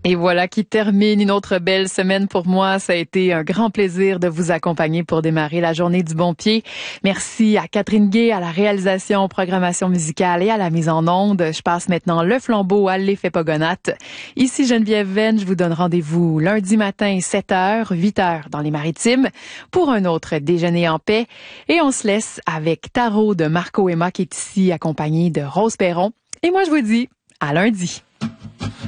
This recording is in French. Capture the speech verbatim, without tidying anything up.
Et voilà qui termine une autre belle semaine pour moi. Ça a été un grand plaisir de vous accompagner pour démarrer la journée du bon pied. Merci à Catherine Gay, à la réalisation, programmation musicale et à la mise en onde. Je passe maintenant le flambeau à l'effet Pogonate. Ici Geneviève Venn, je vous donne rendez-vous lundi matin, sept heures, huit heures dans les Maritimes pour un autre déjeuner en paix. Et on se laisse avec Tarot de Marco Emma qui est ici accompagné de Rose Perron. Et moi, je vous dis à lundi.